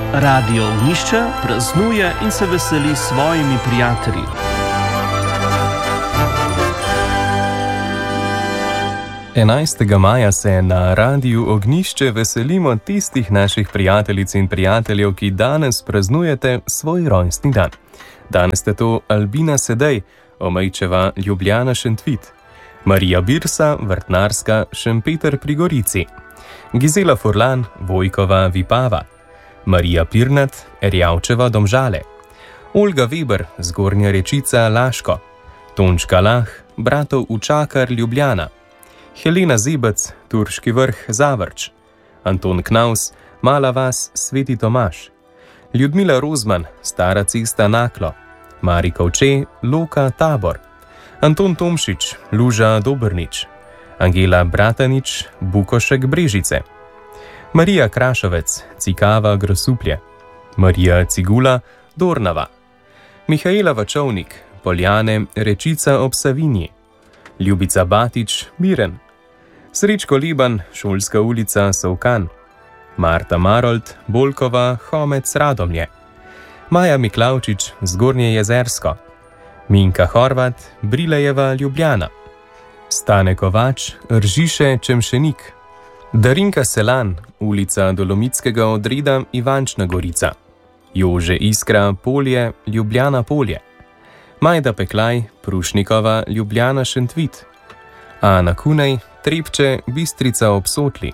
Radio Ognjišče praznuje in se veseli s svojimi prijatelji. Maja se na Radiu Ognjišče veselimo tistih naših prijateljic in prijateljev, ki danes praznujete svoj rojstni dan. Danes ste to Albina Sedej, Omejčeva, Ljubljana, Šentvit, Marija Birsa, Vrtnarska, Šempeter pri Gorici, Gizela Furlan, Vojkova, Vipava, Marija Pirnat, Erjavčeva, Domžale, Olga Weber, Zgornja Rečica, Laško, Tončka Lah, Bratov Učakar, Ljubljana, Helena Zebec, Turški vrh, Zavrč, Anton Knaus, Mala vas, Sveti Tomaž, Ljudmila Rozman, Stara cesta, Naklo, Mari Kovče, Loka, Tabor, Anton Tomšič, Luža, Dobrnič, Angela Bratanič, Bukošek, Brežice, Marija Krašovec, Cikava, Grosuplje, Marija Cigula, Dornava, Mihaela Vačovnik, Poljane, Rečica ob Savinji, Ljubica Batič, Miren, Srečko Liban, Šolska ulica, Sovkan, Marta Marold, Bolkova, Homec, Radomlje, Maja Miklavčič, Zgornje Jezersko, Minka Horvat, Brilejeva, Ljubljana, Stane Kovač, Ržiše, Čemšenik, Darinka Selan, ulica Dolomitskega odreda, Ivančna Gorica, Jože Iskra, Polje, Ljubljana Polje, Majda Peklaj, Prušnikova, Ljubljana Šentvit, Ana Kunej, Trepče, Bistrica ob Sotli,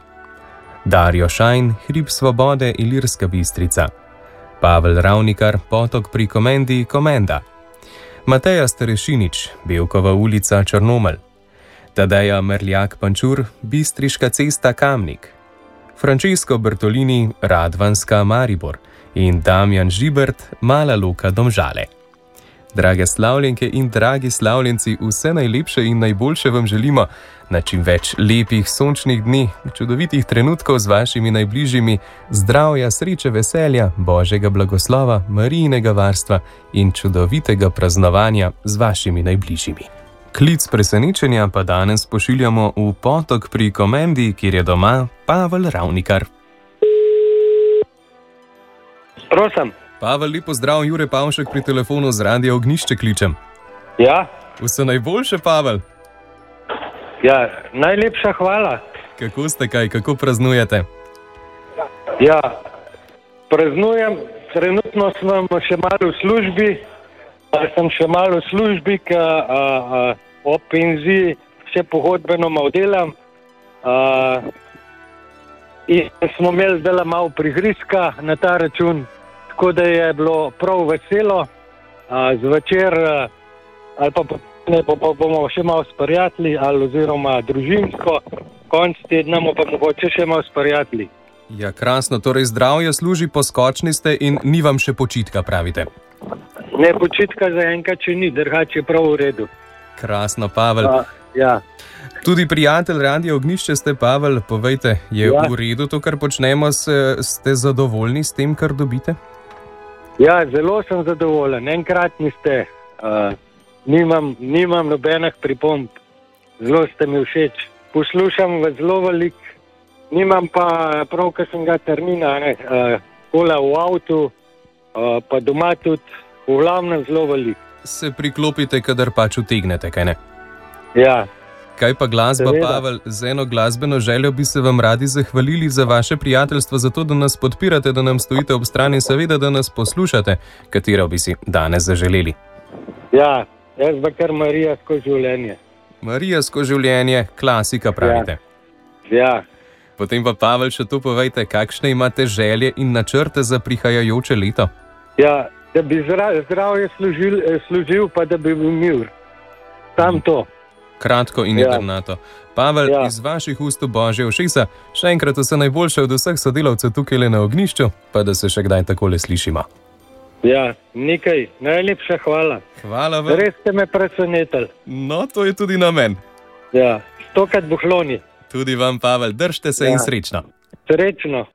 Darjo Šajn, Hrib Svobode, Ilirska Bistrica, Pavel Ravnikar, Potok pri Komendi, Komenda, Mateja Starešinič, Belkova ulica, Črnomelj, Tadeja Merljak Pančur, Bistriška cesta, Kamnik, Francesco Bertolini, Radvanska, Maribor in Damjan Žibert, Mala Loka, Domžale. Drage slavljenke in dragi slavljenci, vse najlepše in najboljše vam želimo na čim več lepih sončnih dni, čudovitih trenutkov z vašimi najbližjimi, zdravja, sreče, veselja, božjega blagoslova, Marijinega varstva in čudovitega praznovanja z vašimi najbližjimi. Klic presenečenja pa danes pošiljamo v Potok pri Komendi, kjer je doma Pavel Ravnikar. Prosim. Pavel, lepo zdrav, Jure Pavšek pri telefonu z Radia Ognjišče kličem. Ja. Vse najboljše, Pavel. Ja, najlepša hvala. Kako ste kaj, kako praznujete? Ja, praznujem, trenutno sem še malo v službi, ker ob penziji še pogodbeno malo delam. In smo imeli zdaj malo prigrizka na ta račun. Tako da je bilo prav veselo, zvečer ali pa bomo še malo s prijatelji ali oziroma družinsko, konc tedna pa mogoče še malo s prijatelji. Ja, krasno, torej zdravje služi, poskočni ste in ni vam še počitka, pravite? Ne, počitka zaenkrat še ni, drugače je prav v redu. Krasno, Pavel. Ja. Tudi prijatelj Radia Ognjišče ste, Pavel, povejte, je v redu to, kar počnemo, ste zadovoljni s tem, kar dobite? Ja, zelo sem zadovoljen. Enkratni ste. Nimam nobenih pripomb. Zelo ste mi všeč. Poslušam vas zelo velik. Nimam pa prav, ker sem ga termina, kola v avtu, pa doma tudi, v glavnem zelo velik. Se priklopite, kadar pač utegnete, kaj ne? Ja. Kaj pa glasba, Pavel? Z eno glasbeno željo bi se vam radi zahvalili za vaše prijateljstvo, za to, da nas podpirate, da nam stojite ob strani, seveda, da nas poslušate. Katero bi si danes zaželeli? Ja, jaz pa kar Marija skozi življenje. Marija skozi življenje, klasika, pravite. Ja. Potem pa, Pavel, še to povejte, kakšne imate želje in načrte za prihajajoče leto? Ja, da bi zdravje služil, pa da bi bil mir. Tam to. Kratko in jedrnato. Pavel, iz vaših ust v božje ušesa, še enkrat vse najboljše od vseh sodelavcev tukaj na Ognjišču, pa da se še kdaj takole slišimo. Ja, nekaj. Najlepša hvala. Hvala vam. Res ste me presenetili. No, to je tudi namen. Ja, stokrat buhloni. Tudi vam, Pavel, držite se in srečno. Srečno.